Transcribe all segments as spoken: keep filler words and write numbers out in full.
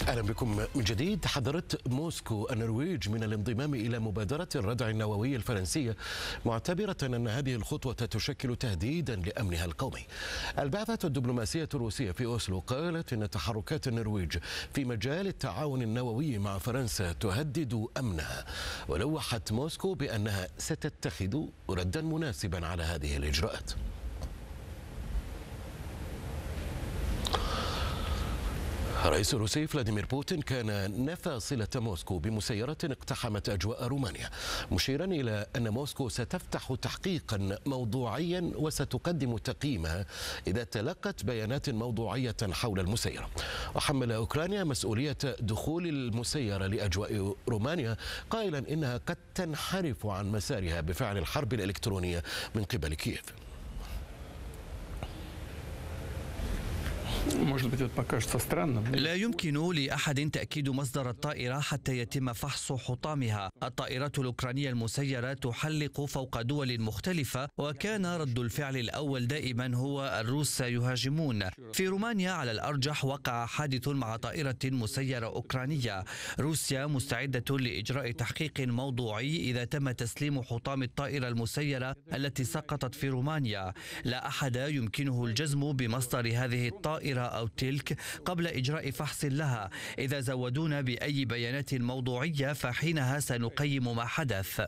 أهلا بكم من جديد. حذرت موسكو النرويج من الانضمام إلى مبادرة الردع النووي الفرنسية، معتبرة أن هذه الخطوة تشكل تهديدا لأمنها القومي. البعثة الدبلوماسية الروسية في أوسلو قالت أن تحركات النرويج في مجال التعاون النووي مع فرنسا تهدد أمنها، ولوحت موسكو بأنها ستتخذ ردا مناسبا على هذه الإجراءات. الرئيس الروسي فلاديمير بوتين كان نفى صلة موسكو بمسيرة اقتحمت أجواء رومانيا، مشيرا إلى أن موسكو ستفتح تحقيقا موضوعيا وستقدم تقييمها إذا تلقت بيانات موضوعية حول المسيرة. وحمل أوكرانيا مسؤولية دخول المسيرة لأجواء رومانيا، قائلا إنها قد تنحرف عن مسارها بفعل الحرب الإلكترونية من قبل كييف. لا يمكن لأحد تأكيد مصدر الطائرة حتى يتم فحص حطامها. الطائرات الأوكرانية المسيرة تحلق فوق دول مختلفة، وكان رد الفعل الأول دائما هو الروس يهاجمون. في رومانيا على الأرجح وقع حادث مع طائرة مسيرة أوكرانية. روسيا مستعدة لإجراء تحقيق موضوعي إذا تم تسليم حطام الطائرة المسيرة التي سقطت في رومانيا. لا أحد يمكنه الجزم بمصدر هذه الطائرة أو تلك قبل إجراء فحص لها. إذا زودونا بأي بيانات موضوعية فحينها سنقيم ما حدث.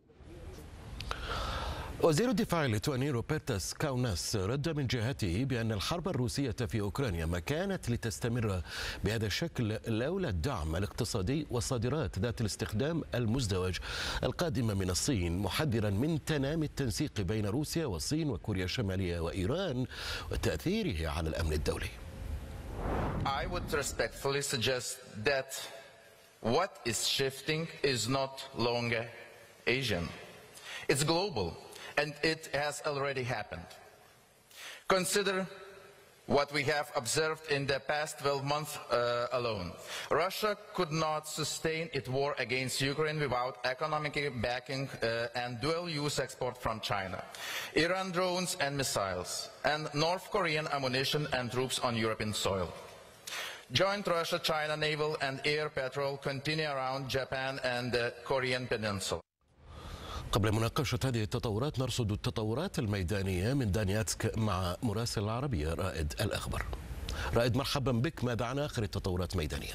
وزير الدفاع الليتواني روبرتاس كاوناس رد من جهته بأن الحرب الروسية في أوكرانيا ما كانت لتستمر بهذا الشكل لولا الدعم الاقتصادي والصادرات ذات الاستخدام المزدوج القادمة من الصين، محذرا من تنامي التنسيق بين روسيا والصين وكوريا الشمالية وإيران وتأثيره على الأمن الدولي. I would respectfully suggest that what is shifting is not longer Asian. It's global, and it has already happened. Consider what we have observed in the past twelve months uh, alone. Russia could not sustain its war against Ukraine without economic backing uh, and dual-use export from China, Iran drones and missiles, and North Korean ammunition and troops on European soil. Joint Russia-China naval and air patrol continue around Japan and the Korean Peninsula. قبل مناقشة هذه التطورات نرصد التطورات الميدانية من دانياتسك مع مراسل العربية رائد الأخبار. رائد، مرحبا بك. ماذا عن آخر التطورات الميدانية؟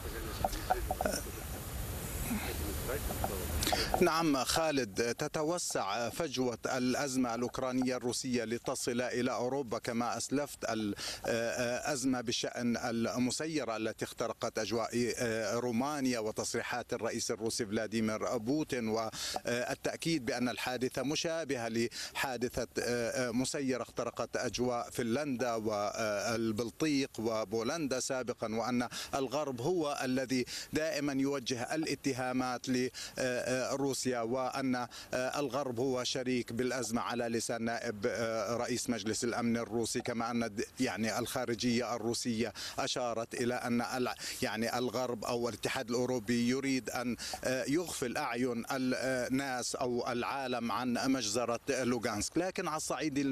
نعم خالد، تتوسع فجوة الأزمة الأوكرانية الروسية لتصل إلى أوروبا كما أسلفت. الأزمة بشأن المسيرة التي اخترقت أجواء رومانيا وتصريحات الرئيس الروسي فلاديمير بوتين، والتأكيد بأن الحادثة مشابهة لحادثة مسيرة اخترقت أجواء فنلندا والبلطيق وبولندا سابقا، وأن الغرب هو الذي دائما يوجه الاتهامات لروسيا، وأن الغرب هو شريك بالأزمة على لسان نائب رئيس مجلس الأمن الروسي. كما أن يعني الخارجية الروسية أشارت إلى أن يعني الغرب أو الاتحاد الأوروبي يريد أن يغفل أعين الناس أو العالم عن مجزرة لوغانسك. لكن على الصعيد